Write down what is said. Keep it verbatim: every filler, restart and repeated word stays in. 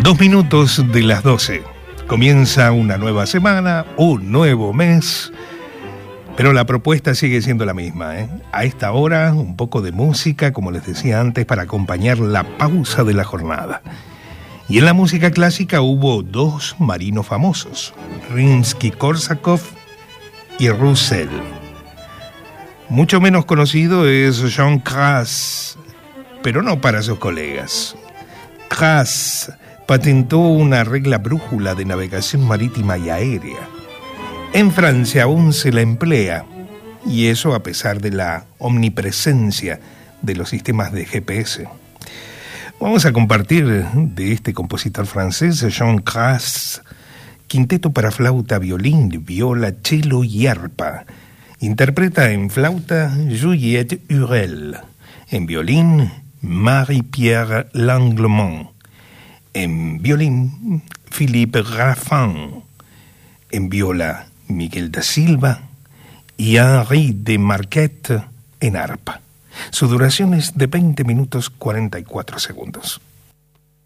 Dos minutos de las doce. Comienza una nueva semana, un nuevo mes, pero la propuesta sigue siendo la misma, ¿eh? A esta hora, un poco de música, como les decía antes, para acompañar la pausa de la jornada. Y en la música clásica hubo dos marinos famosos, Rimsky-Korsakov y Roussel. Mucho menos conocido es Jean Cras, pero no para sus colegas. Cras patentó una regla brújula de navegación marítima y aérea. En Francia aún se la emplea, y eso a pesar de la omnipresencia de los sistemas de G P S. Vamos a compartir de este compositor francés, Jean Cras, quinteto para flauta, violín, viola, cello y arpa. Interpreta en flauta Juliette Hurel, en violín Marie-Pierre Langlemont, en violín Philippe Raffin, en viola Miguel da Silva y Henri de Marquette en arpa. Su duración es de veinte minutos cuarenta y cuatro segundos.